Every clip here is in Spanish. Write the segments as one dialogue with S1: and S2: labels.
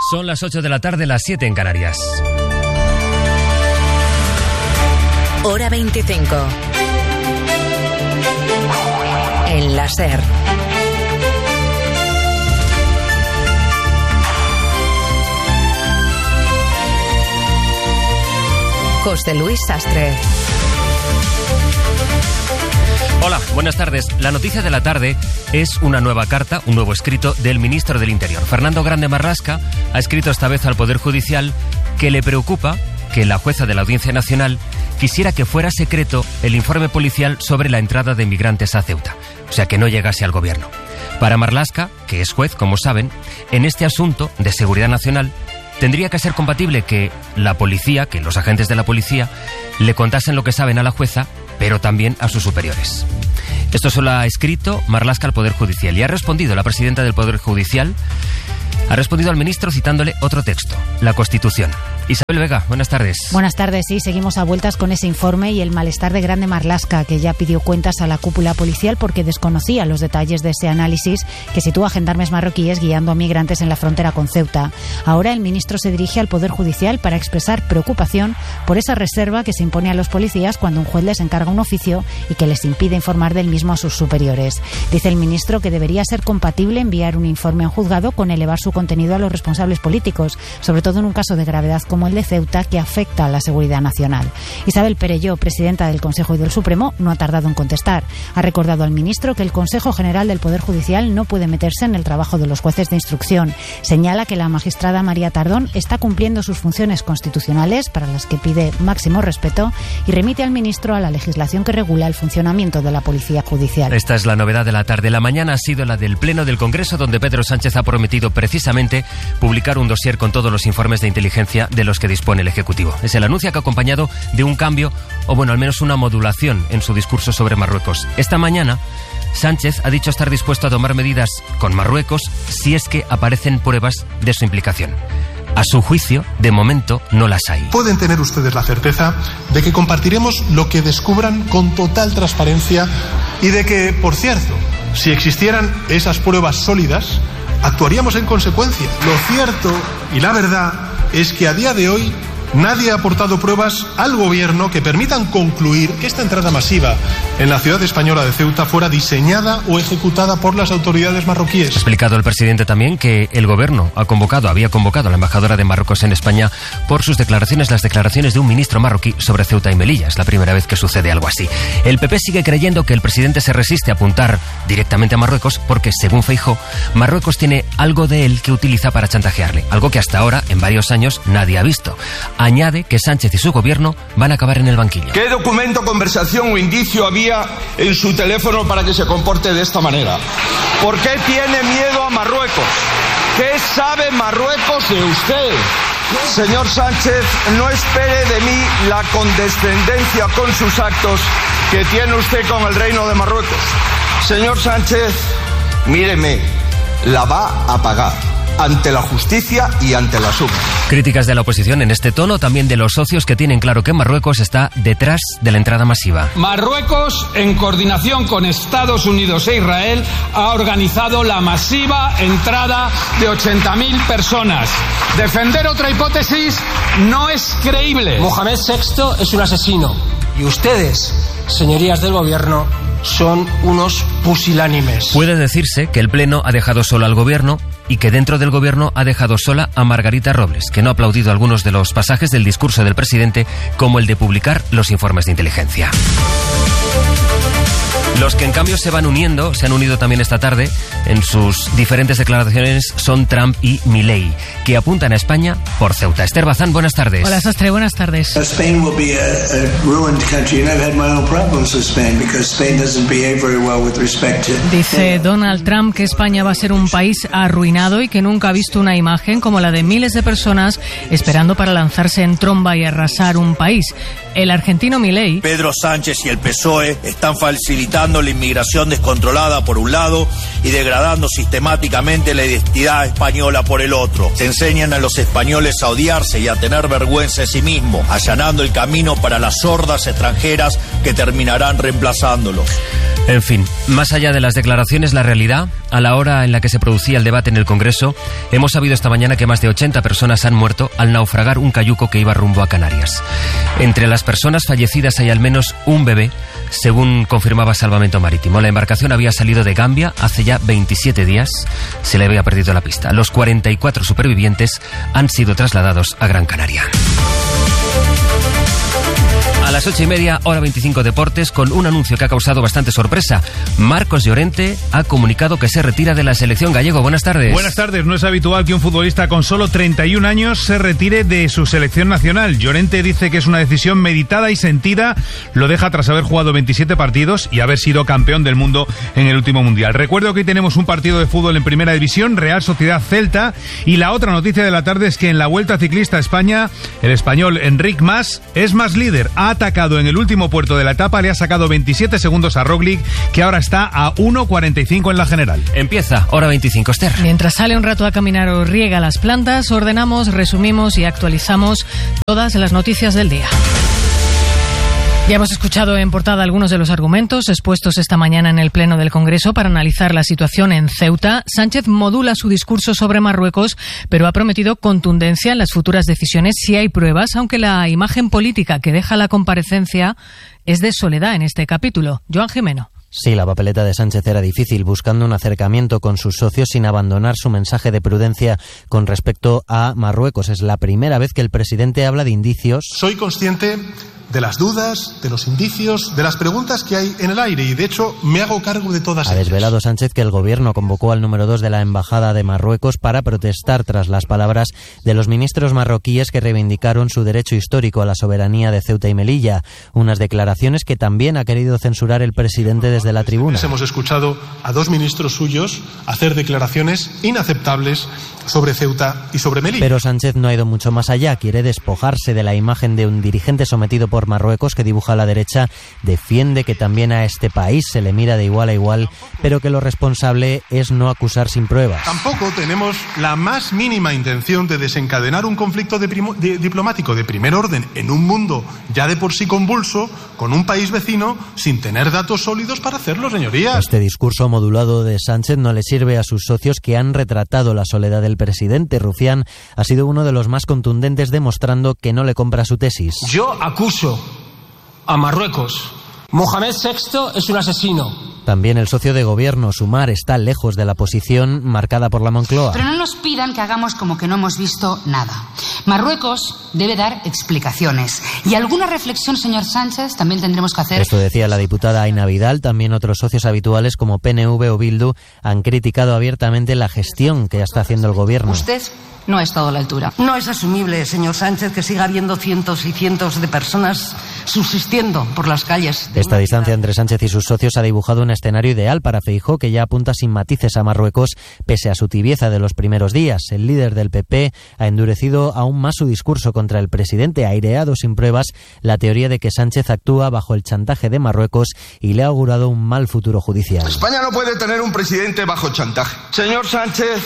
S1: Son las 8 de la tarde, las 7 en Canarias.
S2: Hora 25. En la SER. José Luis Sastre.
S1: Hola, buenas tardes. La noticia de la tarde es una nueva carta, un nuevo escrito del ministro del Interior. Fernando Grande Marlaska ha escrito esta vez al Poder Judicial que le preocupa que la jueza de la Audiencia Nacional quisiera que fuera secreto el informe policial sobre la entrada de inmigrantes a Ceuta, o sea, que no llegase al gobierno. Para Marlaska, que es juez, como saben, en este asunto de seguridad nacional tendría que ser compatible que la policía, que los agentes de la policía, le contasen lo que saben a la jueza, pero también a sus superiores. Esto solo ha escrito Marlaska al Poder Judicial y ha respondido la presidenta del Poder Judicial, ha respondido al ministro citándole otro texto, la Constitución. Isabel Vega, buenas tardes.
S3: Buenas tardes, sí, seguimos a vueltas con ese informe y el malestar de Grande Marlaska, que ya pidió cuentas a la cúpula policial porque desconocía los detalles de ese análisis que sitúa a gendarmes marroquíes guiando a migrantes en la frontera con Ceuta. Ahora el ministro se dirige al Poder Judicial para expresar preocupación por esa reserva que se impone a los policías cuando un juez les encarga un oficio y que les impide informar del mismo a sus superiores. Dice el ministro que debería ser compatible enviar un informe en juzgado con elevar su contenido a los responsables políticos, sobre todo en un caso de gravedad como el de Ceuta, que afecta a la seguridad nacional. Isabel Perelló, presidenta del Consejo y del Supremo, no ha tardado en contestar. Ha recordado al ministro que el Consejo General del Poder Judicial no puede meterse en el trabajo de los jueces de instrucción. Señala que la magistrada María Tardón está cumpliendo sus funciones constitucionales, para las que pide máximo respeto, y remite al ministro a la legislación que regula el funcionamiento de la Policía Judicial.
S1: Esta es la novedad de la tarde. La mañana ha sido la del Pleno del Congreso, donde Pedro Sánchez ha prometido precisamente publicar un dossier con todos los informes de inteligencia de los que dispone el Ejecutivo. Es el anuncio que ha acompañado de un cambio, o bueno, al menos una modulación en su discurso sobre Marruecos. Esta mañana, Sánchez ha dicho estar dispuesto a tomar medidas con Marruecos si es que aparecen pruebas de su implicación. A su juicio, de momento, no las hay.
S4: Pueden tener ustedes la certeza de que compartiremos lo que descubran con total transparencia y de que, por cierto, si existieran esas pruebas sólidas, actuaríamos en consecuencia. Lo cierto y la verdad es que a día de hoy nadie ha aportado pruebas al gobierno que permitan concluir que esta entrada masiva en la ciudad española de Ceuta fuera diseñada o ejecutada por las autoridades marroquíes.
S1: Ha explicado el presidente también que el gobierno había convocado a la embajadora de Marruecos en España por sus declaraciones, las declaraciones de un ministro marroquí sobre Ceuta y Melilla. Es la primera vez que sucede algo así. El PP sigue creyendo que el presidente se resiste a apuntar directamente a Marruecos porque, según Feijóo, Marruecos tiene algo de él que utiliza para chantajearle, algo que hasta ahora, en varios años, nadie ha visto. Añade que Sánchez y su gobierno van a acabar en el banquillo.
S5: ¿Qué documento, conversación o indicio había en su teléfono para que se comporte de esta manera? ¿Por qué tiene miedo a Marruecos? ¿Qué sabe Marruecos de usted? Señor Sánchez, no espere de mí la condescendencia con sus actos que tiene usted con el Reino de Marruecos. Señor Sánchez, míreme, la va a pagar ante la justicia y ante la SUB.
S1: Críticas de la oposición en este tono, también de los socios que tienen claro que Marruecos está detrás de la entrada masiva.
S6: Marruecos, en coordinación con Estados Unidos e Israel, ha organizado la masiva entrada de 80.000 personas. Defender otra hipótesis no es creíble.
S7: Mohamed VI es un asesino y ustedes, señorías del gobierno, son unos pusilánimes.
S1: Puede decirse que el Pleno ha dejado solo al gobierno y que dentro del gobierno ha dejado sola a Margarita Robles, que no ha aplaudido algunos de los pasajes del discurso del presidente, como el de publicar los informes de inteligencia. Los que en cambio se han unido también esta tarde en sus diferentes declaraciones son Trump y Milei, que apuntan a España por Ceuta. Esther Bazán, buenas tardes.
S8: Hola, Sastre, buenas tardes.
S9: Spain will be a ruined country, and I've had my own problems with Spain because Spain doesn't behave very well with respect to.
S8: Dice Donald Trump que España va a ser un país arruinado y que nunca ha visto una imagen como la de miles de personas esperando para lanzarse en tromba y arrasar un país. El argentino Milei.
S10: Pedro Sánchez y el PSOE están facilitando la inmigración descontrolada por un lado y degradando degradando sistemáticamente la identidad española por el otro. Se enseñan a los españoles a odiarse y a tener vergüenza de sí mismos, allanando el camino para las hordas extranjeras que terminarán reemplazándolos.
S1: En fin, más allá de las declaraciones, la realidad, a la hora en la que se producía el debate en el Congreso, hemos sabido esta mañana que más de 80 personas han muerto al naufragar un cayuco que iba rumbo a Canarias. Entre las personas fallecidas hay al menos un bebé, según confirmaba Salvamento Marítimo. La embarcación había salido de Gambia hace ya 27 días, se le había perdido la pista. Los 44 supervivientes han sido trasladados a Gran Canaria. A las 8:30, hora 25 Deportes, con un anuncio que ha causado bastante sorpresa. Marcos Llorente ha comunicado que se retira de la selección gallego. Buenas tardes.
S11: Buenas tardes. No es habitual que un futbolista con solo 31 años se retire de su selección nacional. Llorente dice que es una decisión meditada y sentida. Lo deja tras haber jugado 27 partidos y haber sido campeón del mundo en el último Mundial. Recuerdo que hoy tenemos un partido de fútbol en Primera División, Real Sociedad Celta. Y la otra noticia de la tarde es que en la Vuelta Ciclista a España, el español Enric Mas es más líder. Ha atacado en el último puerto de la etapa, le ha sacado 27 segundos a Roglic, que ahora está a 1:45 en la general.
S1: Empieza, hora 25, Esther.
S8: Mientras sale un rato a caminar o riega las plantas, ordenamos, resumimos y actualizamos todas las noticias del día. Ya hemos escuchado en portada algunos de los argumentos expuestos esta mañana en el Pleno del Congreso para analizar la situación en Ceuta. Sánchez modula su discurso sobre Marruecos, pero ha prometido contundencia en las futuras decisiones si hay pruebas, aunque la imagen política que deja la comparecencia es de soledad en este capítulo. Joan Jimeno.
S12: Sí, la papeleta de Sánchez era difícil, buscando un acercamiento con sus socios sin abandonar su mensaje de prudencia con respecto a Marruecos. Es la primera vez que el presidente habla de indicios.
S4: Soy consciente de las dudas, de los indicios, de las preguntas que hay en el aire y, de hecho, me hago cargo de todas ellas.
S12: Ha desvelado Sánchez que el gobierno convocó al número 2 de la Embajada de Marruecos para protestar tras las palabras de los ministros marroquíes que reivindicaron su derecho histórico a la soberanía de Ceuta y Melilla, unas declaraciones que también ha querido censurar el presidente desde la tribuna.
S4: Hemos escuchado a dos ministros suyos hacer declaraciones inaceptables sobre Ceuta y sobre Melilla.
S12: Pero Sánchez no ha ido mucho más allá, quiere despojarse de la imagen de un dirigente sometido por Marruecos que dibuja a la derecha, defiende que también a este país se le mira de igual a igual, pero que lo responsable es no acusar sin pruebas.
S4: Tampoco tenemos la más mínima intención de desencadenar un conflicto diplomático de primer orden en un mundo ya de por sí convulso, con un país vecino, sin tener datos sólidos para hacerlo, señorías.
S12: Este discurso modulado de Sánchez no le sirve a sus socios que han retratado la soledad del presidente. Rufián ha sido uno de los más contundentes, demostrando que no le compra su tesis.
S7: Yo acuso a Marruecos. Mohamed VI es un asesino.
S12: También el socio de gobierno, Sumar, está lejos de la posición marcada por la Moncloa.
S13: Pero no nos pidan que hagamos como que no hemos visto nada. Marruecos debe dar explicaciones. Y alguna reflexión, señor Sánchez, también tendremos que hacer.
S12: Esto decía la diputada Aina Vidal. También otros socios habituales como PNV o Bildu han criticado abiertamente la gestión que está haciendo el gobierno.
S13: Usted no ha estado a la altura.
S14: No es asumible, señor Sánchez, que siga habiendo cientos y cientos de personas subsistiendo por las calles.
S12: Esta distancia entre Sánchez y sus socios ha dibujado un escenario ideal para Feijóo, que ya apunta sin matices a Marruecos pese a su tibieza de los primeros días. El líder del PP ha endurecido aún más su discurso contra el presidente, ha aireado sin pruebas la teoría de que Sánchez actúa bajo el chantaje de Marruecos y le ha augurado un mal futuro judicial.
S5: España no puede tener un presidente bajo chantaje. Señor Sánchez,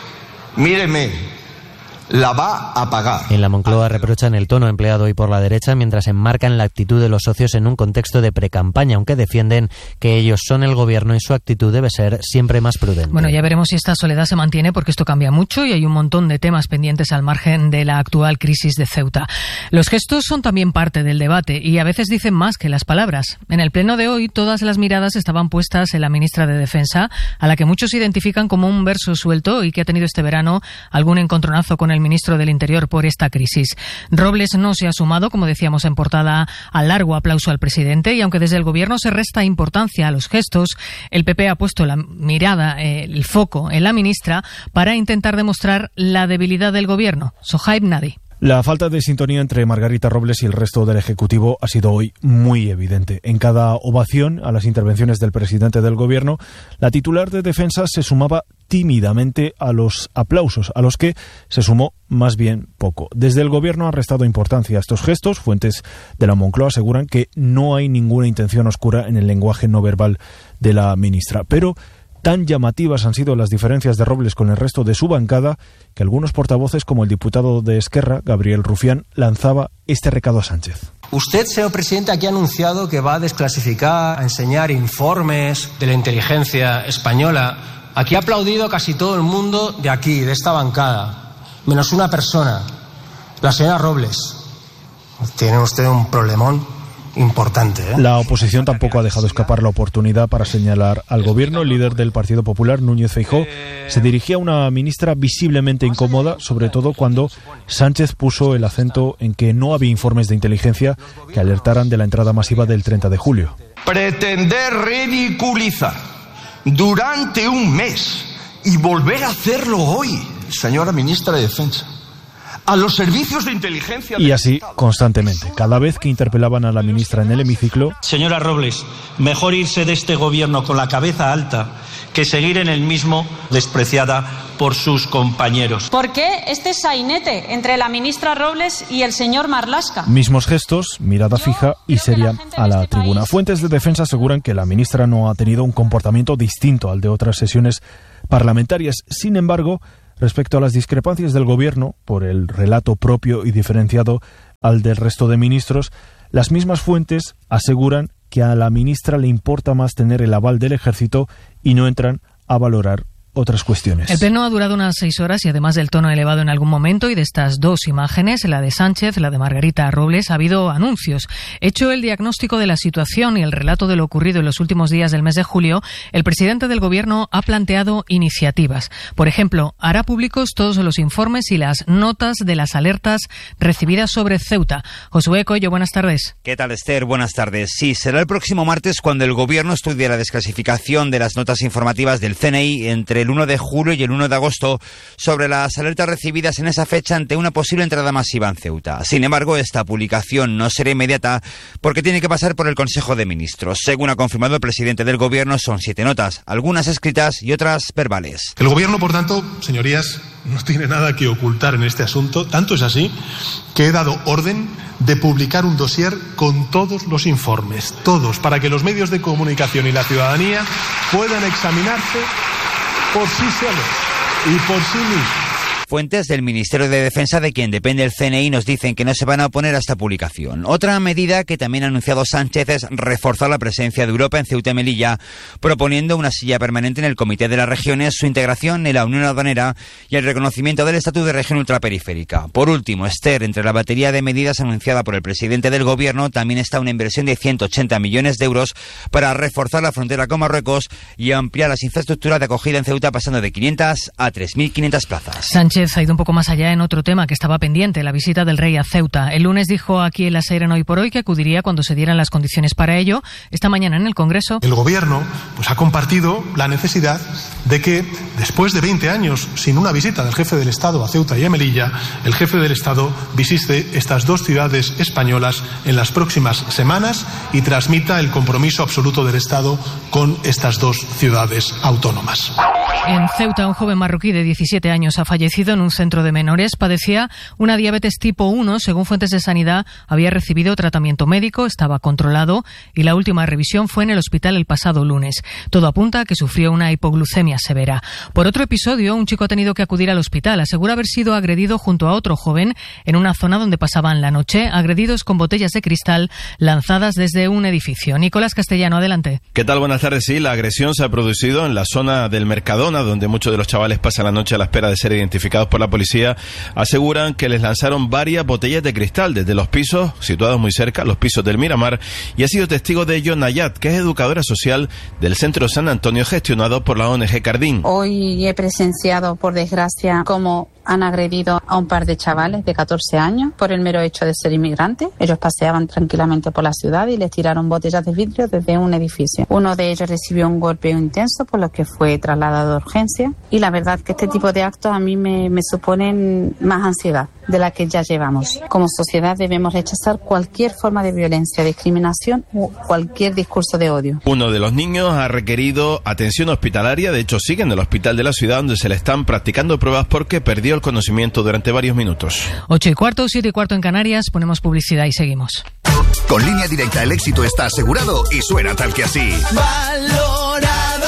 S5: míreme. La va a pagar.
S12: En la Moncloa reprochan el tono empleado hoy por la derecha mientras enmarcan la actitud de los socios en un contexto de precampaña, aunque defienden que ellos son el gobierno y su actitud debe ser siempre más prudente.
S8: Bueno, ya veremos si esta soledad se mantiene, porque esto cambia mucho y hay un montón de temas pendientes al margen de la actual crisis de Ceuta. Los gestos son también parte del debate y a veces dicen más que las palabras. En el pleno de hoy todas las miradas estaban puestas en la ministra de Defensa, a la que muchos identifican como un verso suelto y que ha tenido este verano algún encontronazo con el ministro del Interior por esta crisis. Robles no se ha sumado, como decíamos en portada, al largo aplauso al presidente, y aunque desde el gobierno se resta importancia a los gestos, el PP ha puesto la mirada, el foco en la ministra para intentar demostrar la debilidad del gobierno. Sohaib Nadi.
S15: La falta de sintonía entre Margarita Robles y el resto del Ejecutivo ha sido hoy muy evidente. En cada ovación a las intervenciones del presidente del Gobierno, la titular de Defensa se sumaba tímidamente a los aplausos, a los que se sumó más bien poco. Desde el Gobierno han restado importancia a estos gestos. Fuentes de la Moncloa aseguran que no hay ninguna intención oscura en el lenguaje no verbal de la ministra. Pero Tan llamativas han sido las diferencias de Robles con el resto de su bancada que algunos portavoces, como el diputado de Esquerra, Gabriel Rufián, lanzaba este recado a Sánchez.
S7: Usted, señor presidente, aquí ha anunciado que va a desclasificar, a enseñar informes de la inteligencia española. Aquí ha aplaudido casi todo el mundo de aquí, de esta bancada, menos una persona, la señora Robles. Tiene usted un problemón importante, ¿eh?
S15: La oposición tampoco ha dejado escapar la oportunidad para señalar al gobierno. El líder del Partido Popular, Núñez Feijóo, se dirigía a una ministra visiblemente incómoda, sobre todo cuando Sánchez puso el acento en que no había informes de inteligencia que alertaran de la entrada masiva del 30 de julio.
S5: Pretender ridiculizar durante un mes y volver a hacerlo hoy, señora ministra de Defensa, a los servicios de inteligencia.
S15: Y así constantemente. Cada vez que interpelaban a la ministra en el hemiciclo.
S16: Señora Robles, mejor irse de este gobierno con la cabeza alta que seguir en el mismo despreciada por sus compañeros.
S17: ¿Por qué este sainete entre la ministra Robles y el señor Marlaska?
S15: Mismos gestos, mirada fija y seria a la tribuna. Fuentes de defensa aseguran que la ministra no ha tenido un comportamiento distinto al de otras sesiones parlamentarias. Sin embargo, respecto a las discrepancias del gobierno, por el relato propio y diferenciado al del resto de ministros, las mismas fuentes aseguran que a la ministra le importa más tener el aval del ejército y no entran a valorar otras cuestiones.
S8: El pleno ha durado unas 6 horas y además del tono elevado en algún momento y de estas dos imágenes, la de Sánchez, la de Margarita Robles, ha habido anuncios. Hecho el diagnóstico de la situación y el relato de lo ocurrido en los últimos días del mes de julio, el presidente del gobierno ha planteado iniciativas. Por ejemplo, hará públicos todos los informes y las notas de las alertas recibidas sobre Ceuta. Josué Coello, buenas tardes.
S18: ¿Qué tal, Esther? Buenas tardes. Sí, será el próximo martes cuando el gobierno estudie la desclasificación de las notas informativas del CNI entre el 1 de julio y el 1 de agosto sobre las alertas recibidas en esa fecha ante una posible entrada masiva en Ceuta. Sin embargo, esta publicación no será inmediata porque tiene que pasar por el Consejo de Ministros. Según ha confirmado el presidente del gobierno, son 7 notas, algunas escritas y otras verbales.
S4: El gobierno, por tanto, señorías, no tiene nada que ocultar en este asunto. Tanto es así que he dado orden de publicar un dossier con todos los informes, todos, para que los medios de comunicación y la ciudadanía puedan examinarse por sí solos y por sí mismos.
S18: Fuentes del Ministerio de Defensa, de quien depende el CNI, nos dicen que no se van a oponer a esta publicación. Otra medida que también ha anunciado Sánchez es reforzar la presencia de Europa en Ceuta y Melilla, proponiendo una silla permanente en el Comité de las Regiones, su integración en la Unión Aduanera y el reconocimiento del estatus de región ultraperiférica. Por último, Esther, entre la batería de medidas anunciada por el presidente del gobierno, también está una inversión de 180 millones de euros para reforzar la frontera con Marruecos y ampliar las infraestructuras de acogida en Ceuta, pasando de 500 a 3.500 plazas.
S8: Sánchez ha ido un poco más allá en otro tema que estaba pendiente, la visita del rey a Ceuta. El lunes dijo aquí en La SER en Hoy por Hoy que acudiría cuando se dieran las condiciones para ello. Esta mañana en el Congreso.
S4: El gobierno ha compartido la necesidad de que, después de 20 años sin una visita del jefe del Estado a Ceuta y a Melilla, el jefe del Estado visite estas dos ciudades españolas en las próximas semanas y transmita el compromiso absoluto del Estado con estas dos ciudades autónomas.
S8: En Ceuta, un joven marroquí de 17 años ha fallecido en un centro de menores. Padecía una diabetes tipo 1. Según fuentes de sanidad, había recibido tratamiento médico, estaba controlado y la última revisión fue en el hospital el pasado lunes. Todo apunta a que sufrió una hipoglucemia severa. Por otro episodio, un chico ha tenido que acudir al hospital. Asegura haber sido agredido junto a otro joven en una zona donde pasaban la noche, agredidos con botellas de cristal lanzadas desde un edificio. Nicolás Castellano, adelante.
S19: ¿Qué tal? Buenas tardes. Sí, la agresión se ha producido en la zona del Mercadona, donde muchos de los chavales pasan la noche a la espera de ser identificados por la policía. Aseguran que les lanzaron varias botellas de cristal desde los pisos situados muy cerca, los pisos del Miramar, y ha sido testigo de ello Nayat, que es educadora social del Centro San Antonio gestionado por la ONG Cardín.
S20: Hoy he presenciado, por desgracia, cómo han agredido a un par de chavales de 14 años por el mero hecho de ser inmigrantes. Ellos paseaban tranquilamente por la ciudad y les tiraron botellas de vidrio desde un edificio. Uno de ellos recibió un golpeo intenso, por lo que fue trasladado a urgencia. Y la verdad que este tipo de actos a mí me suponen más ansiedad de la que ya llevamos. Como sociedad debemos rechazar cualquier forma de violencia, discriminación o cualquier discurso de odio.
S19: Uno de los niños ha requerido atención hospitalaria. De hecho, sigue en el hospital de la ciudad, donde se le están practicando pruebas porque perdió el conocimiento durante varios minutos.
S8: 8:15, 7:15 en Canarias. Ponemos publicidad y seguimos.
S21: Con Línea Directa el éxito está asegurado y suena tal que así.
S22: Valorado.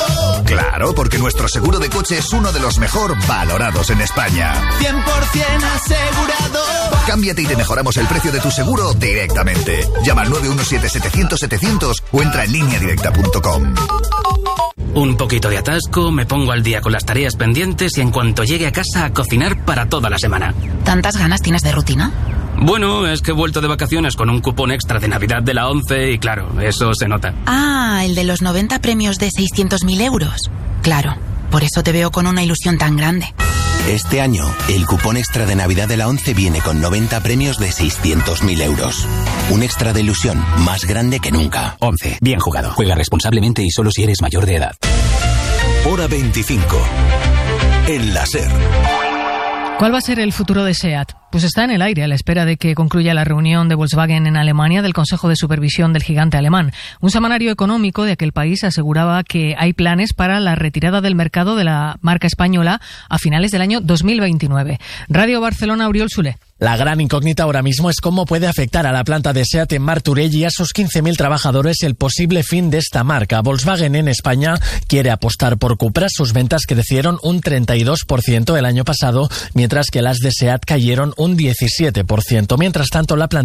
S21: Claro, porque nuestro seguro de coche es uno de los mejor valorados en España.
S22: 100% asegurado.
S21: Cámbiate y te mejoramos el precio de tu seguro directamente. Llama al 917-700-700 o entra en lineadirecta.com.
S23: Un poquito de atasco, me pongo al día con las tareas pendientes y en cuanto llegue a casa a cocinar para toda la semana.
S24: ¿Tantas ganas tienes de rutina?
S23: Bueno, es que he vuelto de vacaciones con un cupón extra de Navidad de la 11 y claro, eso se nota.
S24: Ah, el de los 90 premios de 600.000 euros. Claro, por eso te veo con una ilusión tan grande.
S25: Este año, el cupón extra de Navidad de la 11 viene con 90 premios de 600.000 euros. Un extra de ilusión más grande que nunca.
S26: 11. Bien jugado. Juega responsablemente y solo si eres mayor de edad.
S21: Hora 25. En la SER.
S8: ¿Cuál va a ser el futuro de SEAT? Pues está en el aire a la espera de que concluya la reunión de Volkswagen en Alemania del Consejo de Supervisión del gigante alemán. Un semanario económico de aquel país aseguraba que hay planes para la retirada del mercado de la marca española a finales del año 2029. Radio Barcelona, Oriol Soler.
S27: La gran incógnita ahora mismo es cómo puede afectar a la planta de SEAT en Martorell y a sus 15.000 trabajadores el posible fin de esta marca. Volkswagen en España quiere apostar por Cupra. Sus ventas crecieron un 32% el año pasado, mientras que las de SEAT cayeron un 17%. Mientras tanto, la planta